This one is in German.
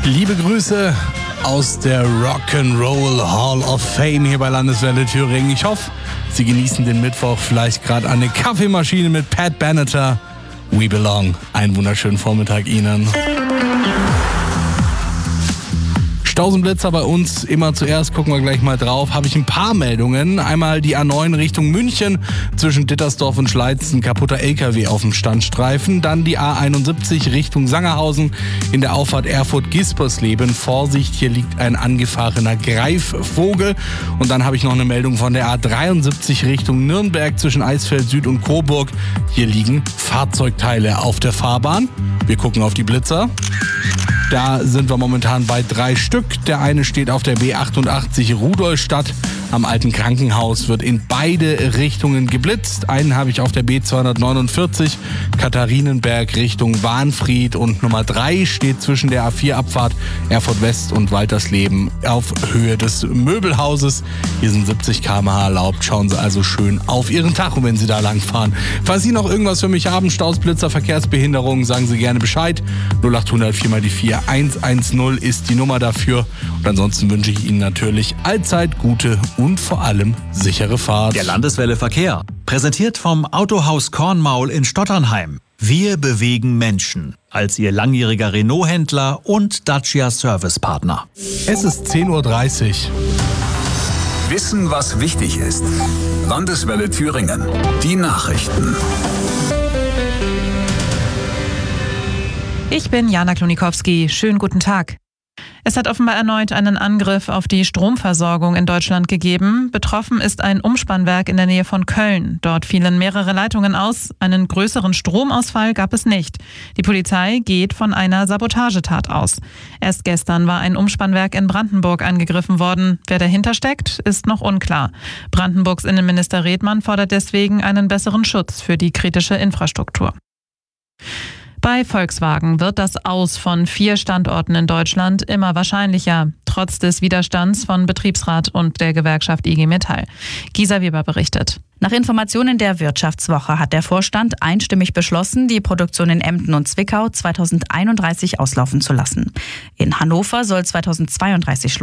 Liebe Grüße aus der Rock'n'Roll Hall of Fame hier bei Landeswelle Thüringen. Ich hoffe, Sie genießen den Mittwoch vielleicht gerade eine Kaffeemaschine mit Pat Benatar. We Belong. Einen wunderschönen Vormittag Ihnen. Stausenblitzer bei uns immer zuerst, gucken wir gleich mal drauf, habe ich ein paar Meldungen. Einmal die A9 Richtung München, zwischen Dittersdorf und Schleizen, kaputter LKW auf dem Standstreifen. Dann die A71 Richtung Sangerhausen in der Auffahrt Erfurt-Gispersleben. Vorsicht, hier liegt ein angefahrener Greifvogel. Und dann habe ich noch eine Meldung von der A73 Richtung Nürnberg zwischen Eisfeld Süd und Coburg. Hier liegen Fahrzeugteile auf der Fahrbahn. Wir gucken auf die Blitzer. Da sind wir momentan bei 3 Stück. Der eine steht auf der B88 Rudolstadt. Am alten Krankenhaus wird in beide Richtungen geblitzt. Einen habe ich auf der B249 Katharinenberg Richtung Wahnfried. Und Nummer 3 steht zwischen der A4-Abfahrt Erfurt West und Waltersleben auf Höhe des Möbelhauses. Hier sind 70 km/h erlaubt. Schauen Sie also schön auf Ihren Tacho, wenn Sie da lang fahren. Falls Sie noch irgendwas für mich haben, Staus, Blitzer, Verkehrsbehinderungen, sagen Sie gerne Bescheid. 0800 4 mal die 4 110 ist die Nummer dafür. Und ansonsten wünsche ich Ihnen natürlich allzeit gute und vor allem sichere Fahrt. Der Landeswelle Verkehr, präsentiert vom Autohaus Kornmaul in Stotternheim. Wir bewegen Menschen als Ihr langjähriger Renault-Händler und Dacia-Service-Partner. Es ist 10:30 Uhr. Wissen, was wichtig ist. Landeswelle Thüringen. Die Nachrichten. Ich bin Jana Klonikowski. Schönen guten Tag. Es hat offenbar erneut einen Angriff auf die Stromversorgung in Deutschland gegeben. Betroffen ist ein Umspannwerk in der Nähe von Köln. Dort fielen mehrere Leitungen aus. Einen größeren Stromausfall gab es nicht. Die Polizei geht von einer Sabotagetat aus. Erst gestern war ein Umspannwerk in Brandenburg angegriffen worden. Wer dahinter steckt, ist noch unklar. Brandenburgs Innenminister Redmann fordert deswegen einen besseren Schutz für die kritische Infrastruktur. Bei Volkswagen wird das Aus von 4 Standorten in Deutschland immer wahrscheinlicher, trotz des Widerstands von Betriebsrat und der Gewerkschaft IG Metall. Gisa Weber berichtet. Nach Informationen der Wirtschaftswoche hat der Vorstand einstimmig beschlossen, die Produktion in Emden und Zwickau 2031 auslaufen zu lassen. In Hannover soll 2032